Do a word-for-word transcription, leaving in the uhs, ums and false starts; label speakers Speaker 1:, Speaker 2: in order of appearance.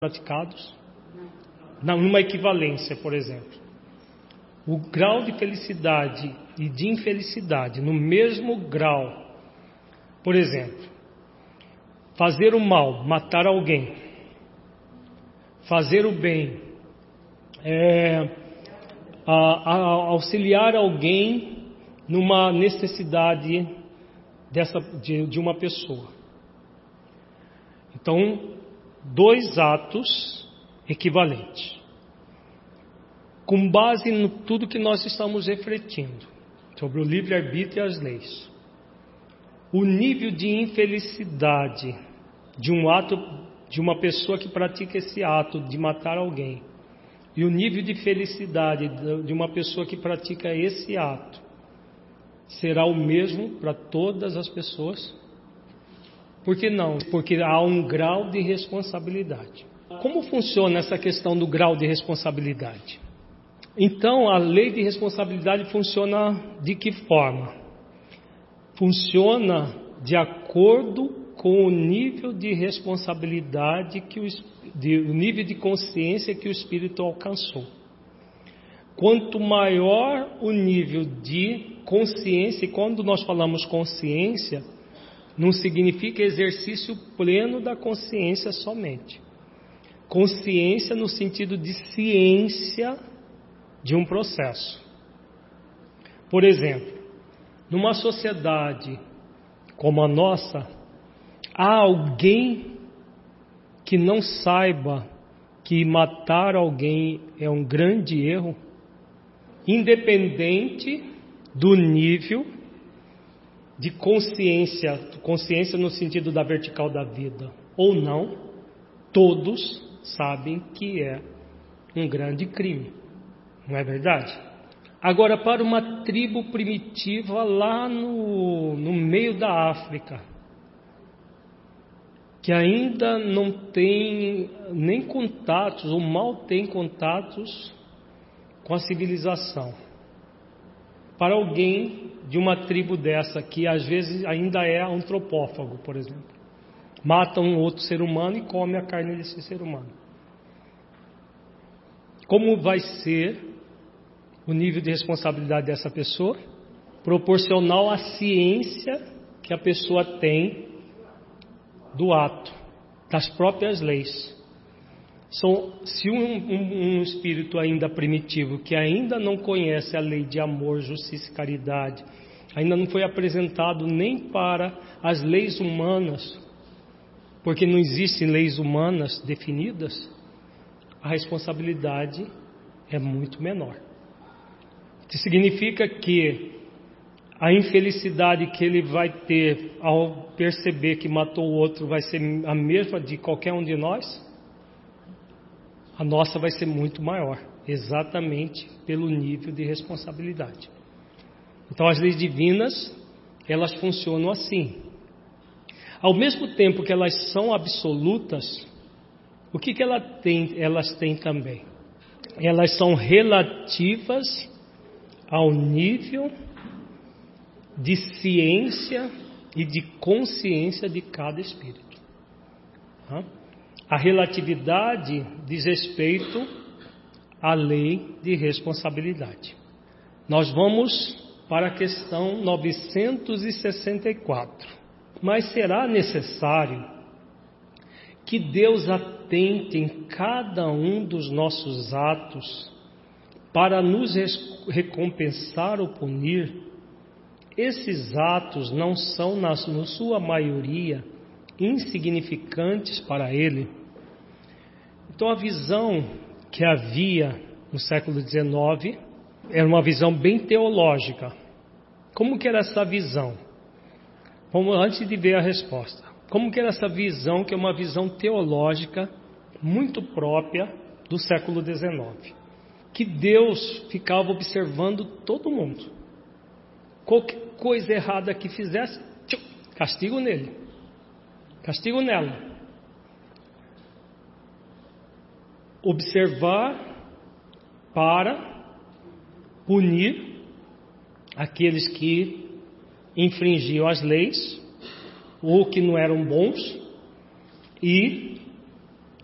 Speaker 1: praticados? Não, numa equivalência, por exemplo. O grau de felicidade e de infelicidade no mesmo grau. Por exemplo, fazer o mal, matar alguém. Fazer o bem, é, a, a, auxiliar alguém numa necessidade dessa, de, de uma pessoa. Então, dois atos equivalentes. Com base em tudo que nós estamos refletindo sobre o livre-arbítrio e as leis. O nível de infelicidade de um ato, de uma pessoa que pratica esse ato de matar alguém, e o nível de felicidade de uma pessoa que pratica esse ato, será o mesmo para todas as pessoas? Por que não? Porque há um grau de responsabilidade. Como funciona essa questão do grau de responsabilidade? Então, a lei de responsabilidade funciona de que forma? Funciona de acordo com o nível de responsabilidade, que o, de, o nível de consciência que o espírito alcançou. Quanto maior o nível de consciência, e quando nós falamos consciência, não significa exercício pleno da consciência somente. Consciência no sentido de ciência de um processo. Por exemplo, numa sociedade como a nossa, há alguém que não saiba que matar alguém é um grande erro, independente do nível de consciência, consciência no sentido da vertical da vida, ou não, todos sabem que é um grande crime. Não é verdade? Agora, para uma tribo primitiva lá no, no meio da África, que ainda não tem nem contatos, ou mal tem contatos com a civilização. Para alguém de uma tribo dessa, que às vezes ainda é antropófago, por exemplo, mata um outro ser humano e come a carne desse ser humano. Como vai ser o nível de responsabilidade dessa pessoa? Proporcional à ciência que a pessoa tem do ato, das próprias leis. São, se um, um, um espírito ainda primitivo, que ainda não conhece a lei de amor, justiça e caridade, ainda não foi apresentado nem para as leis humanas, porque não existem leis humanas definidas, a responsabilidade é muito menor. Isso significa que a infelicidade que ele vai ter ao perceber que matou o outro vai ser a mesma de qualquer um de nós? A nossa vai ser muito maior, exatamente pelo nível de responsabilidade. Então, as leis divinas, elas funcionam assim. Ao mesmo tempo que elas são absolutas, o que, que ela tem, elas têm também? Elas são relativas ao nível de ciência e de consciência de cada espírito. A relatividade diz respeito à lei de responsabilidade. Nós vamos para a questão novecentos e sessenta e quatro. Mas será necessário que Deus atente em cada um dos nossos atos para nos recompensar ou punir? Esses atos não são, na sua maioria, insignificantes para Ele? Então, a visão que havia no século dezenove era uma visão bem teológica. Como que era essa visão? Vamos, antes de ver a resposta, como que era essa visão, que é uma visão teológica muito própria do século dezenove? Que Deus ficava observando todo mundo. Qualquer coisa errada que fizesse, tchum, castigo nele, castigo nela. Observar para punir aqueles que infringiam as leis ou que não eram bons, e